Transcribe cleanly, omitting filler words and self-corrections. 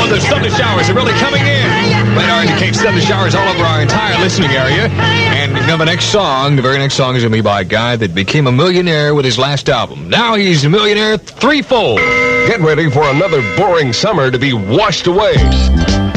Oh, the thunder showers are really coming in. Radar indicates thunder showers all over our entire listening area. And you know, the very next song is going to be by a guy that became a millionaire with his last album. Now he's a millionaire threefold. Get ready for another boring summer to be washed away.